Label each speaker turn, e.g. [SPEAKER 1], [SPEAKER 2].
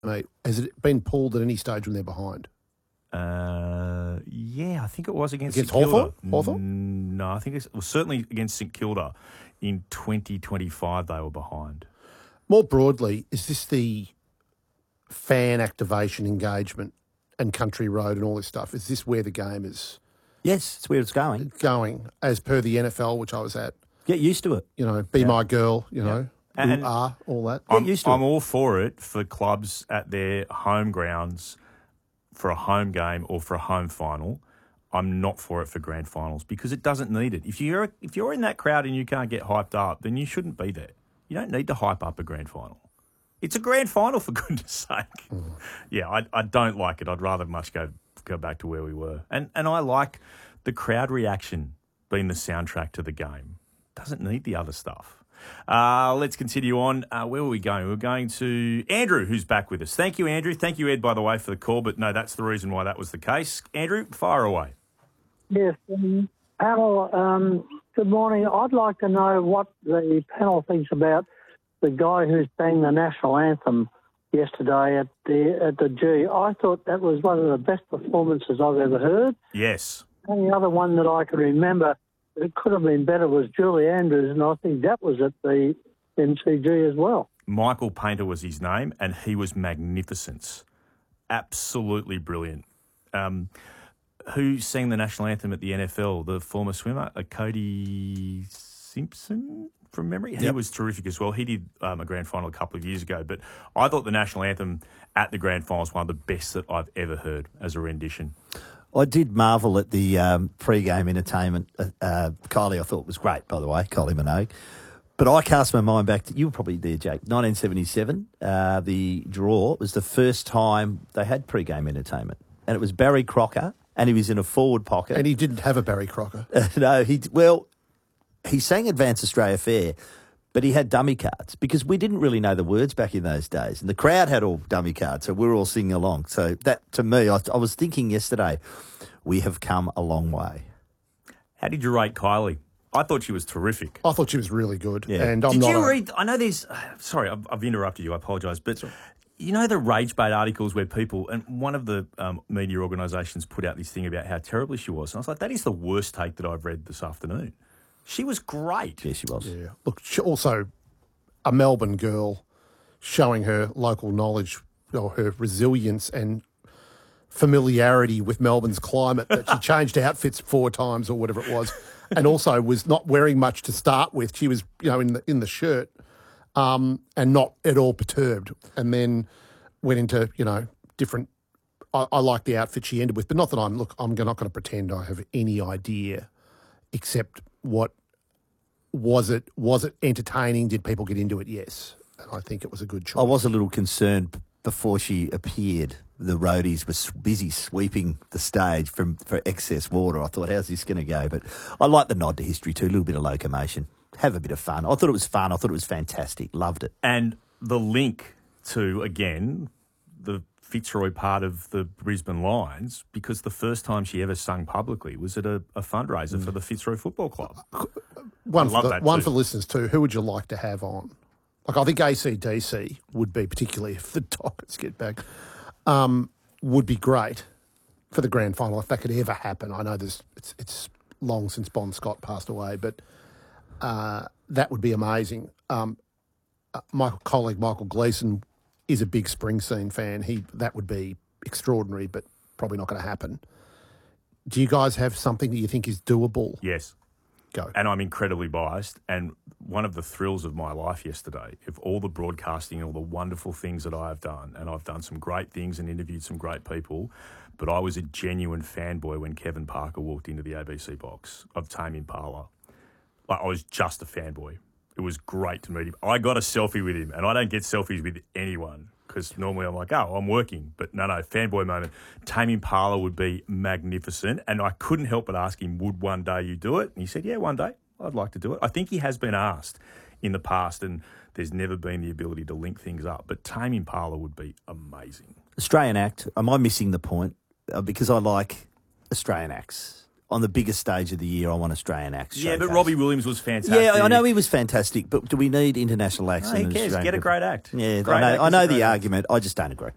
[SPEAKER 1] mate, has it been pulled at any stage when they're behind?
[SPEAKER 2] Yeah, I think it was against St
[SPEAKER 1] Hawthorn?
[SPEAKER 2] Kilda.
[SPEAKER 1] Hawthorn?
[SPEAKER 2] No, I think it was certainly against St Kilda in 2025 they were behind.
[SPEAKER 1] More broadly, is this the fan activation engagement and Country Road and all this stuff? Is this where the game is
[SPEAKER 3] Yes, it's where it's going.
[SPEAKER 1] as per the NFL, which I was at?
[SPEAKER 3] Get used to it.
[SPEAKER 1] You know, be my girl, you know,
[SPEAKER 2] And-
[SPEAKER 1] all that.
[SPEAKER 3] Get used to
[SPEAKER 2] I'm
[SPEAKER 3] it.
[SPEAKER 2] all for it for clubs at their home grounds for a home game or for a home final. I'm not for it for grand finals because it doesn't need it. If you're in that crowd and you can't get hyped up, then you shouldn't be there. You don't need to hype up a grand final. It's a grand final, for goodness sake. Yeah, I don't like it. I'd rather much go back to where we were. And I like the crowd reaction being the soundtrack to the game. Doesn't need the other stuff. Let's continue on. Where were we going? We're going to Andrew, who's back with us. Thank you, Andrew. Thank you, Ed, by the way, for the call. But no, that's the reason why that was the case. Andrew, fire away.
[SPEAKER 4] Yes, panel, good morning. I'd like to know what the panel thinks about the guy who sang the national anthem yesterday at the G. I thought that was one of the best performances I've ever heard.
[SPEAKER 2] Yes.
[SPEAKER 4] And the other one that I can remember that could have been better was Julie Andrews, and I think that was at the MCG as well.
[SPEAKER 2] Michael Painter was his name, and he was magnificent. Absolutely brilliant. Who sang the national anthem at the NFL? The former swimmer, Cody Simpson, from memory? He was terrific as well. He did a grand final a couple of years ago, but I thought the national anthem at the grand final was one of the best that I've ever heard as a rendition.
[SPEAKER 3] I did marvel at the pre-game entertainment. Kylie, I thought was great, by the way, Kylie Minogue. But I cast my mind back to, you were probably there, Jake, 1977. The draw was the first time they had pre-game entertainment. And it was Barry Crocker, and he was in a forward pocket.
[SPEAKER 1] And he didn't have a Barry Crocker.
[SPEAKER 3] No, he sang Advance Australia Fair, but he had dummy cards because we didn't really know the words back in those days. And the crowd had all dummy cards, so we were all singing along. So that, to me, I was thinking yesterday, we have come a long way.
[SPEAKER 2] How did you rate Kylie? I thought she was terrific.
[SPEAKER 1] I thought she was really good.
[SPEAKER 3] Yeah.
[SPEAKER 1] And I'm
[SPEAKER 2] Did
[SPEAKER 1] not
[SPEAKER 2] you
[SPEAKER 1] a-
[SPEAKER 2] read? I know there's. Sorry, I've interrupted you. I apologise, but you know the rage bait articles where people, and one of the media organisations put out this thing about how terribly she was, and I was like, that is the worst take that I've read this afternoon. She was great.
[SPEAKER 3] Yes, she was.
[SPEAKER 1] Yeah. Look, she also a Melbourne girl showing her local knowledge or her resilience and familiarity with Melbourne's climate that she changed outfits 4 times or whatever it was, and also was not wearing much to start with. She was, in the shirt, and not at all perturbed, and then went into, different. I like the outfit she ended with, but not that I'm not going to pretend I have any idea, except what was it entertaining? Did people get into it? Yes, and I think it was a good choice.
[SPEAKER 3] I was a little concerned before she appeared. The roadies were busy sweeping the stage for excess water. I thought, how's this going to go? But I like the nod to history too, a little bit of locomotion. Have a bit of fun. I thought it was fun. I thought it was fantastic. Loved it.
[SPEAKER 2] And the link to, again, the Fitzroy part of the Brisbane Lions, because the first time she ever sung publicly was at a fundraiser for the Fitzroy Football Club.
[SPEAKER 1] One
[SPEAKER 2] love
[SPEAKER 1] for
[SPEAKER 2] that
[SPEAKER 1] one
[SPEAKER 2] too.
[SPEAKER 1] for listeners too. Who would you like to have on? Like, I think AC/DC would be, particularly if the Dockers get back, would be great for the grand final if that could ever happen. I know it's long since Bon Scott passed away, but that would be amazing. My colleague Michael Gleeson is a big Springsteen fan. That would be extraordinary, but probably not going to happen. Do you guys have something that you think is doable?
[SPEAKER 2] Yes.
[SPEAKER 1] Go.
[SPEAKER 2] And I'm incredibly biased. And one of the thrills of my life yesterday, of all the broadcasting, all the wonderful things that I have done, and I've done some great things and interviewed some great people, but I was a genuine fanboy when Kevin Parker walked into the ABC box of Tame Impala. Like, I was just a fanboy. It was great to meet him. I got a selfie with him, and I don't get selfies with anyone because normally I'm like, oh, I'm working. But no, fanboy moment. Tame Impala would be magnificent, and I couldn't help but ask him, would one day you do it? And he said, yeah, one day. I'd like to do it. I think he has been asked in the past, and there's never been the ability to link things up. But Tame Impala would be amazing.
[SPEAKER 3] Australian act. Am I missing the point? Because I like Australian acts. On the biggest stage of the year, I want Australian acts.
[SPEAKER 2] Yeah, but
[SPEAKER 3] showcased.
[SPEAKER 2] Robbie Williams was fantastic.
[SPEAKER 3] Yeah, I know he was fantastic, but do we need international acts?
[SPEAKER 2] No, who
[SPEAKER 3] in
[SPEAKER 2] cares?
[SPEAKER 3] Australia?
[SPEAKER 2] Get a great act.
[SPEAKER 3] Yeah,
[SPEAKER 2] Great act
[SPEAKER 3] I
[SPEAKER 2] is
[SPEAKER 3] know
[SPEAKER 2] a
[SPEAKER 3] the
[SPEAKER 2] great act.
[SPEAKER 3] argument. I just don't agree.